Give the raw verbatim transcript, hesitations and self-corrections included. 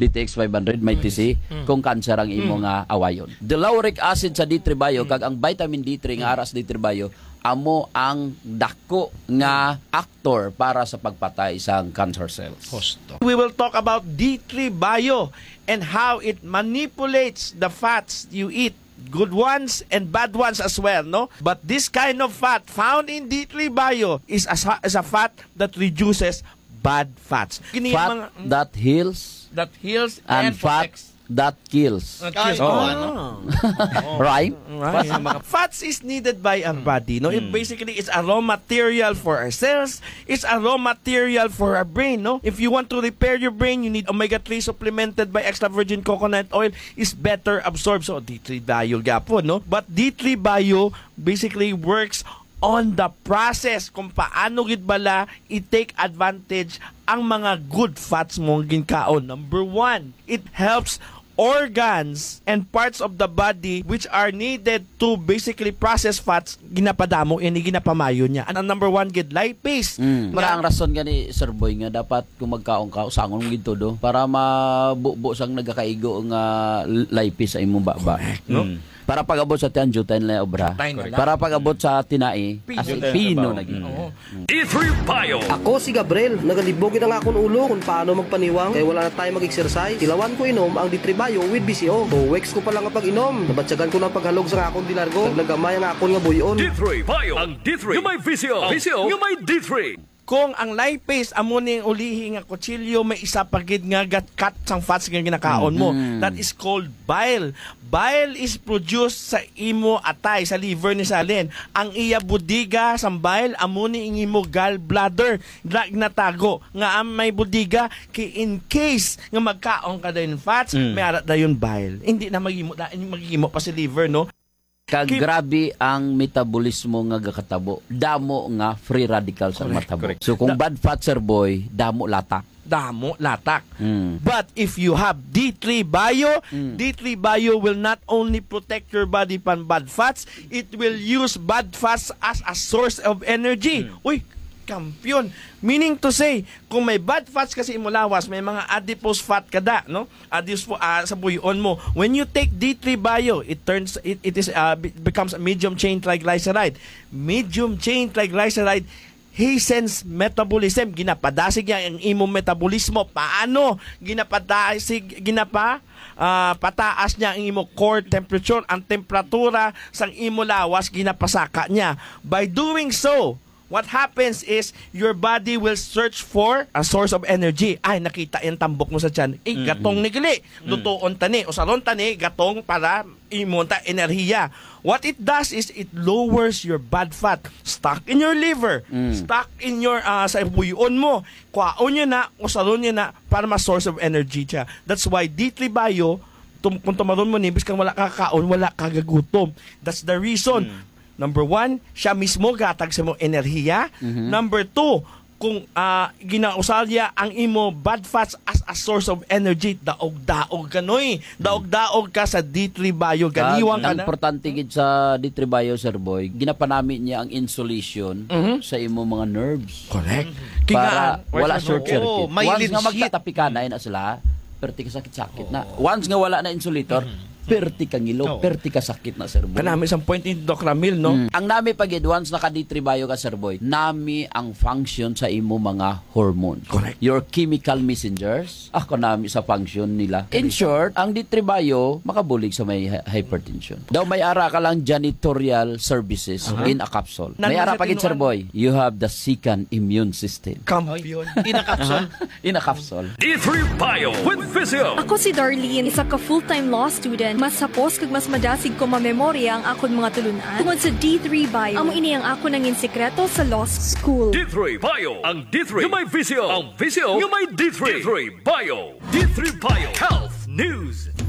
D T X five hundred may T C mm. kung cancer ang imo nga awayon. The lauric acid sa D three bio kag ang vitamin D three nga aras D three bio amo ang dako nga actor para sa pagpatay sa cancer cells. Hosto. We will talk about D three bio and how it manipulates the fats you eat. Good ones and bad ones as well, no? But this kind of fat found in D three bio is a, is a fat that reduces bad fats. Kini fat mga, that heals that heals and, and fat protects. That kills. That kills. Oh. Oh. Ano? Oh. Right? Right. Fats is needed by our body. No, mm. It basically it's a raw material for our cells. It's a raw material for our brain. No, if you want to repair your brain, you need omega three supplemented by extra virgin coconut oil. Is better absorbed. So D three bio gapon. No, but D three bio basically works on the process kung paano gid bala i-take advantage ang mga good fats mo ginkaon. Number one, it helps organs and parts of the body which are needed to basically process fats ginapadamo ini ginapamayo niya. Ang number one gid lipase. Mm. Mara ang rason gani Sir Boy nga dapat kung magkaon ka usangon gid todo para mabubo sang nagakaigo nga lipase sa imong baba, no? Mm. Para pag-abot sa tiyan, jutain na obra. Para pag-abot sa tinai, as pino naging. D three bio. Ako si Gabriel. Nagalibogin ang akong ulo kung paano magpaniwang. Kaya wala na tayo mag-exercise. Tilawan ko inom ang D three bio with B C O. O weeks ko pa lang ang pag-inom. Nabatsagan ko ng paghalog sa akong dilargo. Nagnagamay ang akong nga buyon. D three bio. Ang D three. Yung may V C O. V C O. Yung may D three. Kung ang lipase amo ning ulihi nga kutsilyo may isa pagid nga gat-cut sang fats nga ginakaon mo. Mm-hmm. That is called bile. Bile is produced sa imo atay sa liver ni Salin. Ang iya budiga sang bile amo ni imo gallbladder natago nga ang may budiga kay in case nga magkaon ka dayon fats, mm. may arat dayon bile. Hindi na magimo da magimo pa si liver, no? Kag grabe ang metabolismo nga gakatabo. Damo nga free radicals ang matabo. Correct. So kung da- bad fat Sir Boy, damo latak. Damo latak. Mm. But if you have D three bio, mm. D three bio will not only protect your body from bad fats, it will use bad fats as a source of energy. Mm. Uy, kampiyon. Meaning to say, kung may bad fats kasi imulawas, may mga adipose fat kada, no? Adipose uh, sa buyon mo. When you take D three bio, it turns it, it is uh, becomes a medium chain triglyceride. Medium chain triglyceride hastens metabolism. Ginapadasig niya ang imong metabolismo. Paano? Ginapadasig, ginapa Uh, pataas niya ang imo core temperature, ang temperatura sang imo lawas ginapasaka niya. By doing so, what happens is your body will search for a source of energy. Ay, nakita yung tambok mo sa tiyan. Eh, mm-hmm. gatong nigili. Lutoon tani. O salon tani, gatong para imunta enerhiya. What it does is it lowers your bad fat stuck in your liver, mm. stuck in your, uh, sa buyon mo. Kwaon nyo na, o salon nyo na para ma-source of energy siya. That's why D three bio, tum- kung tumaron mo nibis kang wala kakaon, wala kagagutom. That's the reason. Mm. Number one, siya mismo gatag sa mo enerhiya. Mm-hmm. Number two, kung uh, ginausalya ang imo bad fats as a source of energy, daog-daog ka noy. Daog-daog ka sa D three bio. Ganiwang ka na. Ang importante gid sa D three bio, Sir Boy, ginapanami niya ang insulation mm-hmm. sa imo mga nerves. Correct. Mm-hmm. Para Kingaan, wala short circuit. Oh, Once nga magtatapikanay na sila, perti ka sakit-sakit na. Once nga wala na insulator, mm-hmm. perti ka ngilo, oh. perti ka sakit na, Sir Boy. Kanami isang point in Doc Ramil, no? Mm. Ang nami pag once naka D three bio ka, Sir Boy, nami ang function sa imo mga hormones. Correct. Your chemical messengers, ako nami sa function nila. In short, ang D three bio makabulig sa may hypertension. Daw may ara ka lang janitorial services uh-huh. in a capsule. May ara pag Sir Boy, you have the second immune system. Kampiyon. In a capsule. In a capsule. D three bio with Physio. Ako si Darlene, isa ka full-time law student. Mas sapos kag mas madasig ko mamemorya ang akon mga tulunan tungod sa D three bio. Amo ini ang ako nangin sekreto sa law school. D three bio. Ang D three yung may Physio. Ang Physio yung may D three. D three bio. D three bio. Health News.